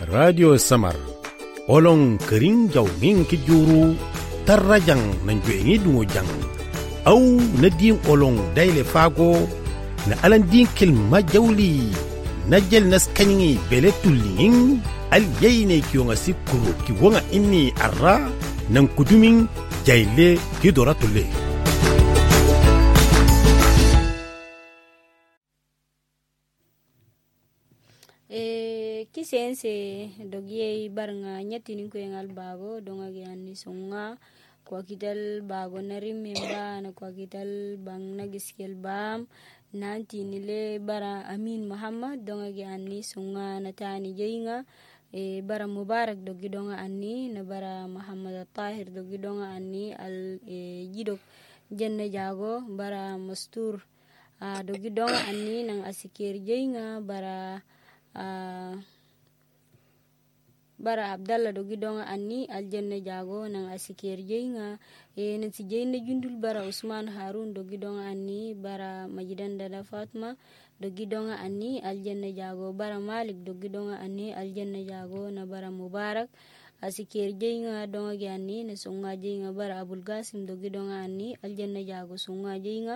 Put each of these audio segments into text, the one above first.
Radio Samar olong kering jaw min ki juru tarrajang nan juengi dungo jang au na din olong daile fago na alan din kilma jawli na jel nas kanyi bele tullin al yayne ki yonga sikuru ki wonga inni arra nan kudumin jayle ki doratulle kisense dogiye barnga nyatini ko engal bago donga gianni songa kwa kital bago narim memba na kwa kital bang nagiskel bam nanti nile bara Amin Muhammad donga gianni songa natani jeinga bara Mubarak dogi donga anni na bara Muhammad Tahir dogi donga anni al jidok jenne jago bara Mastur dogi donga anni nang asikir jeinga bara Abdallah dogi donga anni aljanna jago nang asikir jeinga nanti jeyna jundul bara Usman Harun dogi donga anni bara Majidan Dada Fatma dogi donga anni aljanna jago bara Malik dogi donga anni aljanna jago na bara Mubarak asikir jeinga donga gi anni na songa jeinga bara Abul Qasim dogi donga anni aljanna jago songa jeinga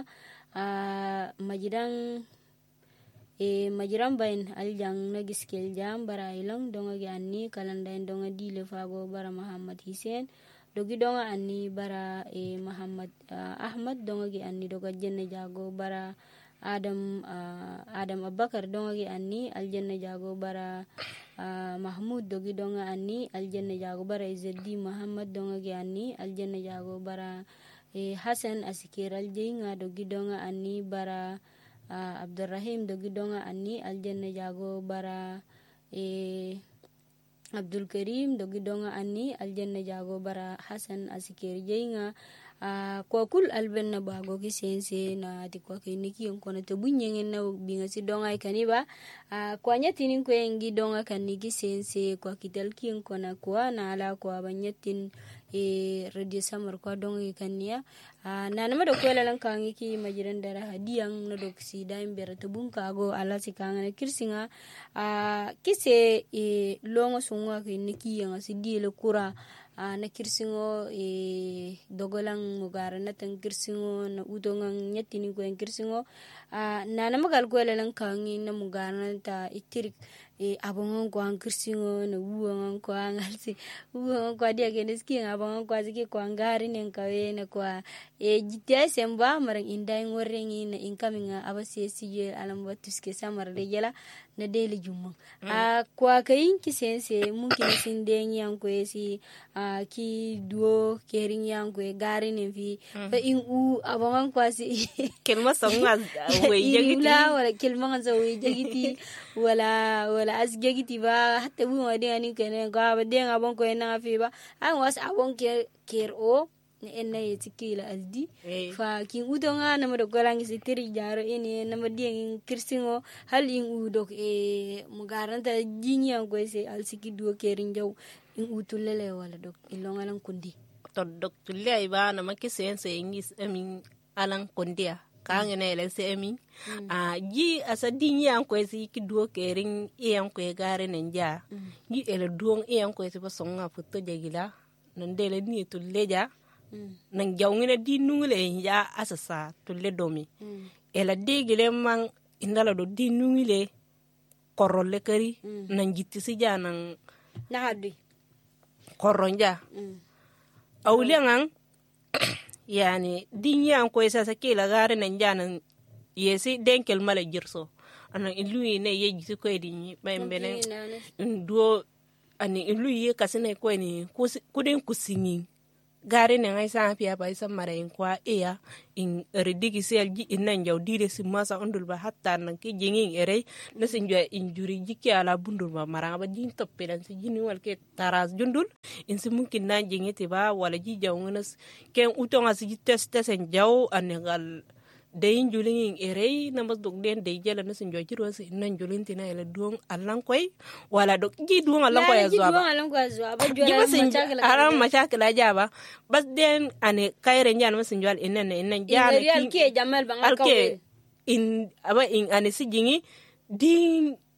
majiran bayin aljang nagiskel jam bara ilang donga gi anni kalandain donga dile fago bara Muhammad Hussein dogi donga anni bara Muhammad Ahmad donga gi anni doga jenne jago bara Adam Abubakar donga gi anni aljanna jago bara Mahmud dogi donga anni aljanna jago bara Izzeddin Muhammad donga gi anni aljanna jago bara Hasan asikir aljeinga dogi donga anni bara Abdurrahim dogi donga anni aljanna jago bara Abdul Karim dogi donga anni aljanna jago bara Hasan asikir jeinga kwa kul albenna bago kisense na ti kwa kiniki onkono to bunyengen na binga si donga ikaniba kwa nyatinin ko engi donga kaniki sense kwa kital ki onkona kwa na ala kwa banyatin Radio Samar kwa donga ikania na nama do kwela lan kangi ki majiran dara hadiyang no dok si daim bera to bunka go ala si kangana kirsinga kise longo sunga kiniki yang si diele kura na kirsingo dogolang mugara na tang kirsingo na udongang nyatini ko en kirsingo na magal ko lang kangi na mugara na ta itirik abongon ko ang kirsingo na uwangan ko ang alsi uwangan ko dia keneski abongon ko aziki ko angari nen kawe na ko jitia semba marang inday ngorengi na incoming abasi sije alam batuske samar de jela na dele jumma kwa kayin kisense mungkin sindeng yang ko si ki duo kering yang ko gari ne fi fa in abongon ko si kelma songa we jagiti wala kelma nga we jagiti wala asjagiti ba hatta bu ma de ani kene ga ba de abon ko na fi ba an was abon ker o ne enna yetikila aldi fa kin udonga na mo golangi sitiri jaro ene na mo de kirsingo hal in udok mo garanta jinyan ko se alsiki duo kerin jaw in utulele wala dok ilonga lang kundi to dok tulle ay ba na makisense ingis amin alang kundia kanga na ele se amin ji asa dinyan ko si ki duo kerin iyan ko gare nenja ji ele duong iyan ko se basonga futo jagila non dele ni tulle ja nang jawngina di nungule ya asasa tulle domi ela degile man indala do di nungile korolle kari nang jitti si ja nang na hadi koronja awliangan yani dinya ko esa sakila gare nan janan yesi denkel mala jirso anan iluyi ne yeji ko edini bembene duo ani iluyi kasine ko ni kuden kusingi gare ne ngai sa pia ba isa mara in kwa in redigi sel ji inan jaw dire si masa ondul ba hatta nan ki jingin ere na sin jwa injuri jiki ala bundur ba mara ba din toppe dan si jini wal ke taras jundul in si mungkin na jingete ba wala ji jaw ngas ken utonga si test en jaw anegal dayin julin ere na mas dog den day jela na sin jwa jirwa si inan julin tina ela duong alang koy wala dog ji duong alang koy azwa ba aram machakla jaba bas den ane kayre nyan masin jwal inan jana in ke jamal bangal alke in aba in ane si jingi din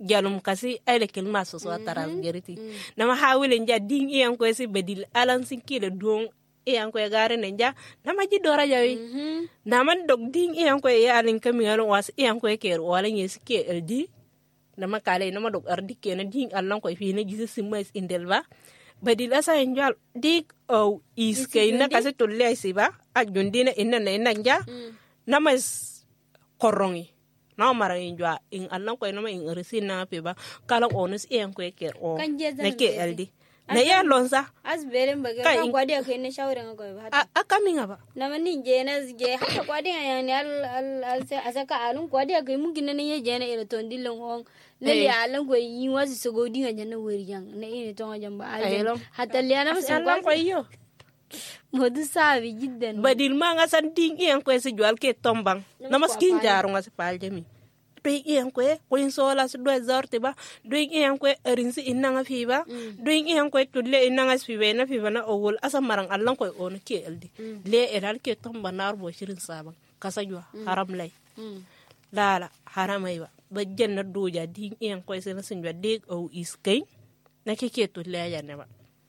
jalum kasi ay kelma so taras geriti nama hawile nja ding iyan ko si bedil alan sinkile dong iyan ko gare nja nama ji dora jawi nama dog ding iyan ko ya alin kami alon was iyan ko ker wala yeske eldi nama kale nama dog ardi kena ding alan ko fi ne gisi simais indelba badil asa njal dik o iske na kasi tolle siba ajundina inna na nja nama korongi na mara injwa in alan ko nama in resin na peba kala onus iyan ko ker o na ke eldi na ya lonsa asberen baga kan kwadi ko ne shawren ko ba akaminga ba na mani jena je hata kwadi yani al asaka alun kwadi ko mun gina ne jena ira ton dilon on leli alan ko yi wasu sogodi ga jana wuri yang na ina ton jamba alan hatta liana musun ko yo modu sabi jiddan badil ma nga san ding iyan ko si jual ke tombang na maskin jaru nga si paljami doing iyan ko in sola su do zorte ba doing iyan ko rinsi inna nga fiba doing iyan ko tulle inna nga fibe na fiba na owol asa marang allan ko on ke eldi le elal ke tomba nar bo shirin sabang kasa jua haram lay lala haram ay ba jenna doja ding iyan ko se na sinjwa deg o iskay na ke tulle ya ne ba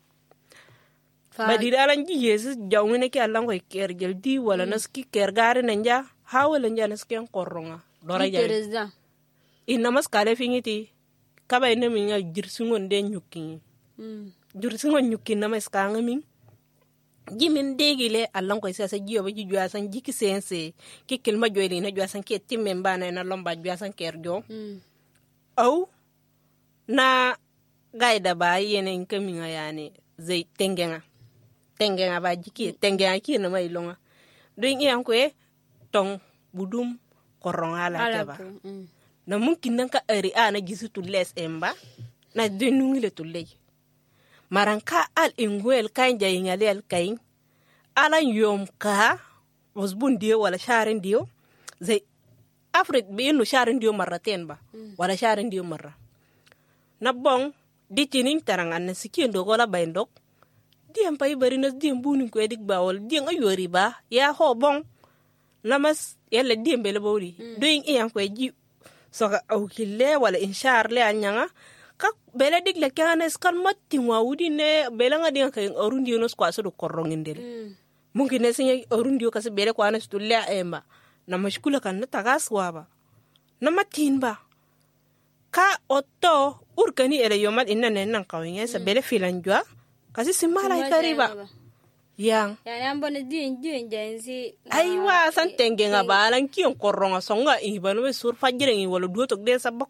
badil alan ji yesus jawne ke allan ko ker geldi wala naski ker gare nanja hawala nja naski en koronga dora jare inna maskale fingiti kaba ina min ya jirsungon de nyukin jirsungon nyukin na maskanga min jimin degile allan ko sa jiyo ba ji jua san jiki sense ki kelma joyli na jua san ke timmen bana na lomba jua san ker jo au na gaida ba yene kamin yani zai tengenga ba jiki tengenga ki na mai longa doing iyan ko tong budum korong ala teba na mungkin nan ka ari ana gisu tulles emba na denungile tulle maranka al ingwel kan jayingale al kain ala yom ka wasbun dio wala sharin dio zai afrit bi no sharin dio marraten ba wala sharin dio marra na bong ditinin tarangan na sikin do gola bayndok diem pay bari na diem bunin ko edik bawol diem ayori ba ya ho bong namas yalla diem bele bawli doing iyan ko ji so ka awkille wala inshar le anyanga ka bele dik le kana skal matti wawudi ne bele ngadi ka orundi no skwa so do korrongindel mungkin ne sinya orundi ko se bele ko anas tulle emba na mashkula kan na tagaswa ba na matin ba ka otto urkani ele yomat inna nan kawinga sa bele filanjwa kasi simala ikariba yang yani ambone din jansi aiwa san tenge nga balan kiyon koronga songa ibanu be sur fajire ngi wala duotok de sabba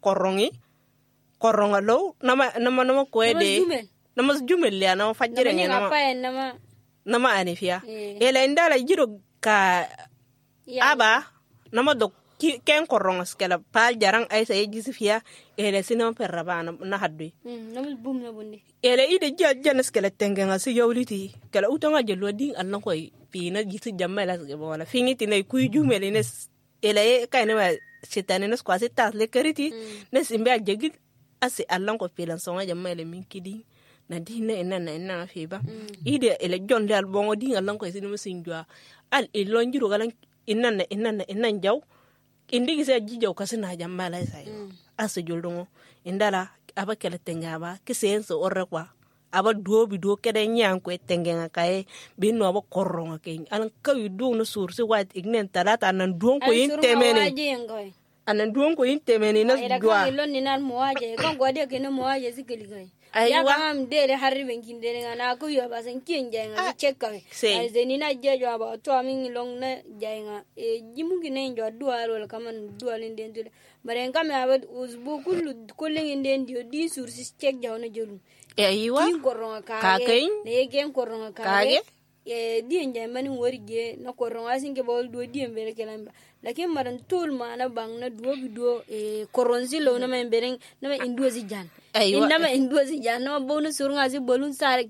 koronga lo nama ko de nama jumel ya nama fajire ngi nama anifia ele ndala jiro ka aba nama dok ken koronga skela pal jarang ay sa yejisifia ele sinama perraba na haddu namul bum na bunde ele ide jajjan skela tengenga si yawliti kala utonga jelo din allan koy pina gitu jammala wala fingiti ne kuy jumele ne ele kayne ma sitane ne squasi tas le kariti ne simbe ajegi asi allan ko pilan songa jammale min kidi na dinne enna fiba ide ele jonde al bongo din allan koy sinama sinjwa al ilonjiro galan inna jaw indi gise jijo kasina jammala sai asu juldungo indala aba kala tengaba kisenso orrekwa aba duobi do kede nyanko tengenga kae binno aba korronga ke an kawi do no sursi wat ignen talata nan duon ko yintemene anan duon ko yintemene na dua lon ni nan moaje kan gode ke no moaje sikili kai ya kam dele harriben kindere ngana ko yo basan kinje nga cheka ai zeni na jejo aba to amin long na jainga jimungi ne njo dualo kaman dualo ndendule bare ngame aba uzbu kullu ndendio di sursi chek jawna jolu aiwa din koronga kage ne gen koronga kage di nje mani worige na koronga singe bol do di mbere kelamba lakin maran tul mana bang na duo bido koronzi lo na membere na induozi jan inama induozi jan na bonu surunga si bolun sare